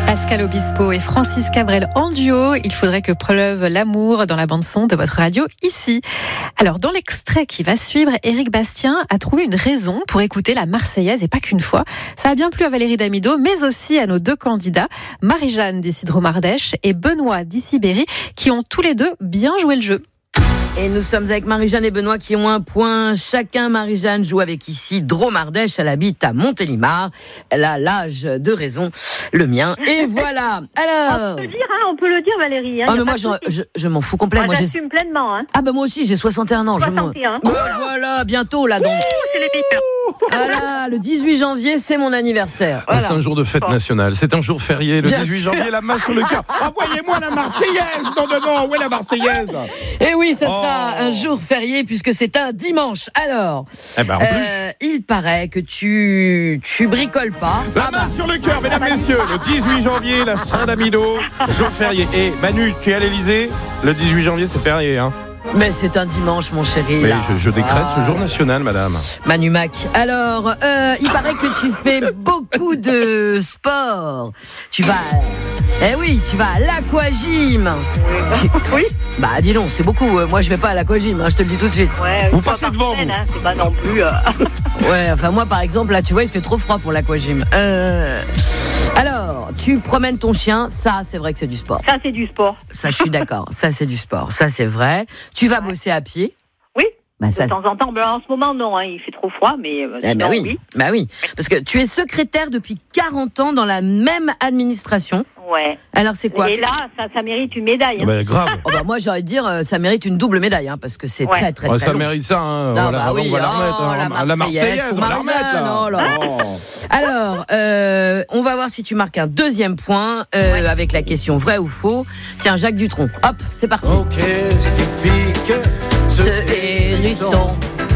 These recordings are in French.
Pascal Obispo et Francis Cabrel en duo. Il faudrait que pleuve l'amour dans la bande-son de votre radio ici. Alors, dans l'extrait qui va suivre, Éric Bastien a trouvé une raison pour écouter la Marseillaise et pas qu'une fois. Ça a bien plu à Valérie Damido, mais aussi à nos deux candidats, Marie-Jeanne d'ici Dromardèche et Benoît d'ici Berry, qui ont tous les deux bien joué le jeu. Et nous sommes avec Marie-Jeanne et Benoît qui ont un point chacun. Marie-Jeanne joue avec ici Dromardèche, elle habite à Montélimar. Elle a l'âge de raison, le mien. Et voilà. Alors. On peut le dire, Valérie. Mais moi, je m'en fous complètement. Moi, j'assume pleinement. Ah, moi aussi, j'ai 61 ans. 61. Voilà, bientôt, là, donc. C'est les meilleurs. Voilà, le 18 janvier, c'est mon anniversaire. Voilà. C'est un jour de fête nationale. C'est un jour férié. Le 18 janvier, la main sur le cœur. Envoyez-moi la Marseillaise. Non. Où est la Marseillaise? Et oui, ça sera un jour férié puisque c'est un dimanche. Alors, en plus, il paraît que tu bricoles pas. La main sur le cœur, mesdames, messieurs. Le 18 janvier, la Saint-Damido, jour férié. Et Manu, tu es à l'Élysée. Le 18 janvier, c'est férié, hein. Mais c'est un dimanche, mon chéri. Mais je décrète ce jour national, madame. Manu Mac. Alors, il paraît que tu fais beaucoup de sport. Tu vas à l'aquagym. Oui. Bah, dis donc, c'est beaucoup. Moi, je vais pas à l'aquagym, je te le dis tout de suite. Ouais, vous passez devant, vous. C'est pas non plus. Ouais, enfin, moi, par exemple, là, tu vois, il fait trop froid pour l'aquagym. Alors, tu promènes ton chien, ça, c'est vrai que c'est du sport. Ça, c'est du sport. Ça, je suis d'accord. Ça, c'est du sport. Ça, c'est vrai. Tu vas bosser à pied. Oui. Bah, de temps en temps. En ce moment, non. Il fait trop froid, mais sinon, oui. Bah oui. Parce que tu es secrétaire depuis 40 ans dans la même administration. Ouais. Alors, c'est quoi? Et là, ça mérite une médaille. Bah, grave. Moi, j'aurais de dire, ça mérite une double médaille, parce que c'est très, très, très ça long. mérite ça, hein. Non, Voilà, oui. on va la remettre. La Marseillaise, on va la remettre, là. Alors, on va voir si tu marques un deuxième point avec la question vrai ou faux. Tiens, Jacques Dutronc. Hop, c'est parti. Oh, qu'est-ce qui pique Ce hérisson.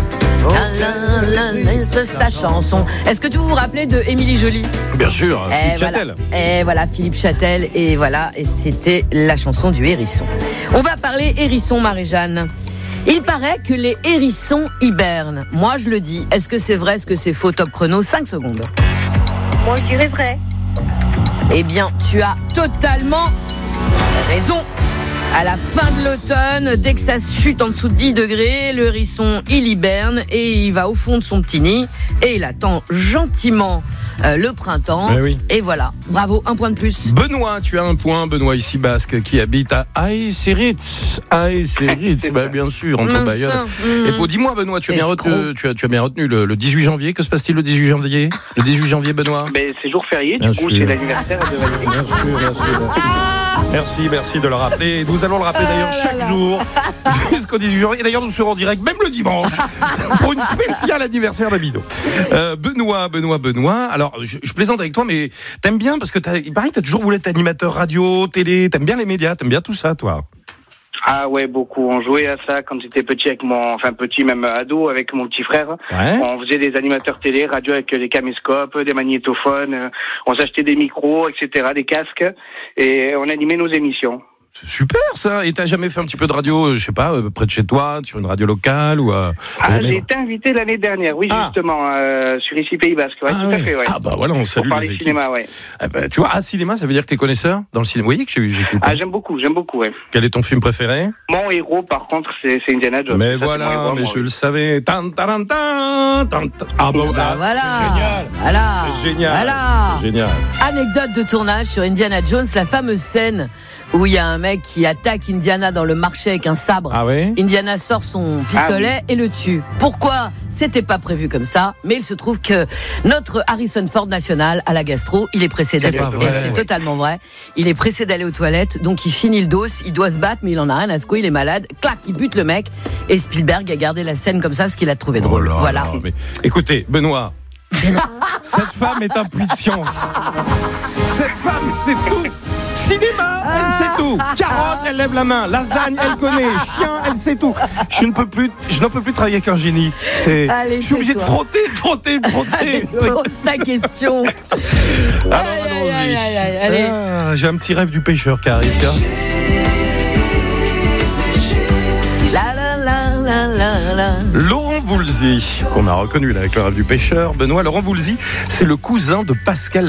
Sa chanson. Est-ce que tu vous rappelez de Émilie Joly? Bien sûr, Philippe Châtel. Et voilà, Philippe Châtel. Et voilà, et c'était la chanson du hérisson. On va parler hérisson, Marie-Jeanne. Il paraît que les hérissons hibernent. Moi, je le dis. Est-ce que c'est vrai? Est-ce que c'est faux? Top chrono, 5 secondes. Moi, je dirais vrai. Eh bien, tu as totalement raison. À la fin de l'automne, dès que ça chute en dessous de 10 degrés, le hérisson, il hiberne et il va au fond de son petit nid et il attend gentiment le printemps. Oui. Et voilà, bravo, un point de plus. Benoît, tu as un point. Benoît ici basque qui habite à Aïsseritz. Bah, bien sûr, entre Bayonne. Et pour dis-moi, Benoît, tu as bien retenu le 18 janvier. Que se passe-t-il le 18 janvier? Le 18 janvier, Benoît? C'est jour férié, du coup, c'est l'anniversaire de Valérie. Bien sûr. Merci de le rappeler. Nous allons le rappeler d'ailleurs chaque jour jusqu'au 18 janvier. Et d'ailleurs, nous serons en direct même le dimanche pour une spéciale anniversaire d'Amido. Benoît. Alors, je plaisante avec toi, mais t'aimes bien parce que il paraît que t'as toujours voulu être animateur radio, télé. T'aimes bien les médias, t'aimes bien tout ça, toi. Ah ouais, beaucoup. On jouait à ça quand j'étais petit petit, même ado, avec mon petit frère. Ouais. On faisait des animateurs télé, radio avec des caméscopes, des magnétophones. On s'achetait des micros, etc., des casques, et on animait nos émissions. C'est super ça. Et t'as jamais fait un petit peu de radio, je sais pas, près de chez toi, sur une radio locale ou j'ai été invité l'année dernière, oui, justement, sur ici Pays Basque. Ouais, tout à fait, ouais. Ah bah voilà, on salue pour parler les équipes. Cinéma, ouais. Tu vois, cinéma, ça veut dire que t'es connaisseur dans le cinéma. Vous voyez que j'ai coupé. Ah, j'aime beaucoup, ouais. Quel est ton film préféré? Mon héros, par contre, c'est Indiana Jones. Mais voilà, je le savais. Ah bon, voilà. C'est génial. Voilà. C'est génial. Voilà. C'est génial. Anecdote de tournage sur Indiana Jones, la fameuse scène où il y a un mec qui attaque Indiana dans le marché avec un sabre. Ah ouais? Indiana sort son pistolet et le tue. Pourquoi? C'était pas prévu comme ça, mais il se trouve que notre Harrison Ford national à la gastro, il est pressé d'aller. C'est totalement vrai. Il est pressé d'aller aux toilettes, donc il finit le dos, il doit se battre, mais il en a rien à secouer, il est malade. Clac, il bute le mec. Et Spielberg a gardé la scène comme ça parce qu'il a trouvé drôle. Voilà. Mais, écoutez, Benoît. Cette femme est un puits de science. Cette femme, c'est tout. Cinéma, elle sait tout. Carotte, elle lève la main. Lasagne, elle connaît. Chien, elle sait tout. Je n'en peux plus travailler avec un génie. Je suis obligé de frotter. Allez, pose ta question. Allez. J'ai un petit rêve du pêcheur qui arrive. Laurent Voulzy, qu'on a reconnu là avec le rêve du pêcheur. Benoît, Laurent Voulzy, c'est le cousin de Pascal